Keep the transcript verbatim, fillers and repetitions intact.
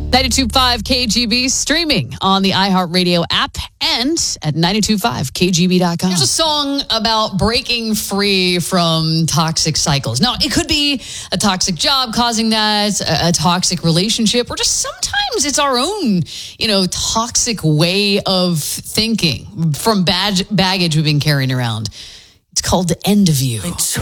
ninety-two point five K G B, streaming on the iHeartRadio app and at nine two five K G B dot com. Here's a song about breaking free from toxic cycles. Now, it could be a toxic job causing that, a, a toxic relationship, or just sometimes it's our own, you know, toxic way of thinking from bad baggage we've been carrying around. It's called The End of You.